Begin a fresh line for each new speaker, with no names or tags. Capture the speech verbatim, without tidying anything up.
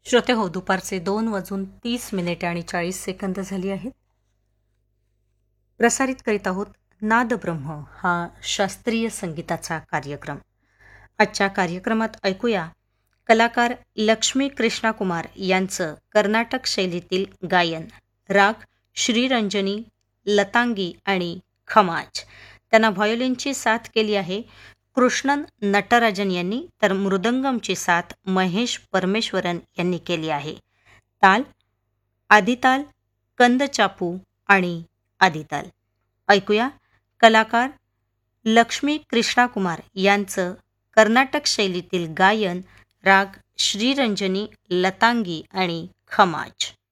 श्रोते हो, दुपारचे दोन वाजून तीस मिनिटे आणि चाळीस सेकंद झाली आहेत. प्रसारित करीत आहोत नादब्रह्म हा शास्त्रीय संगीताचा कार्यक्रम. आजच्या कार्यक्रमात ऐकूया कलाकार लक्ष्मी कृष्णा कुमार यांचं कर्नाटक शैलीतील गायन, राग श्रीरंजनी, लतांगी आणि खमाज. त्यांना व्हायोलिनची साथ केली आहे कृष्णन नटराजन यांनी, तर मृदंगमची साथ महेश परमेश्वरन यांनी केली आहे. ताल आदिताल, कंदचापू आणि आदिताल. ऐकूया कलाकार लक्ष्मी कृष्णा कुमार यांचं कर्नाटक शैलीतील गायन, राग श्रीरंजनी, लतांगी आणि खमाज.